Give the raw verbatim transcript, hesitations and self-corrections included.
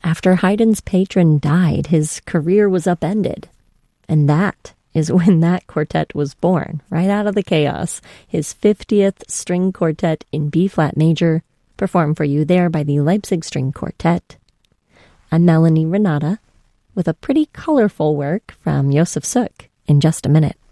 After Haydn's patron died, his career was upended. And that is when that quartet was born, right out of the chaos. His fiftieth string quartet in B-flat major, performed for you there by the Leipzig String Quartet. I'm Melanie Renata, with a pretty colorful work from Josef Suk in just a minute.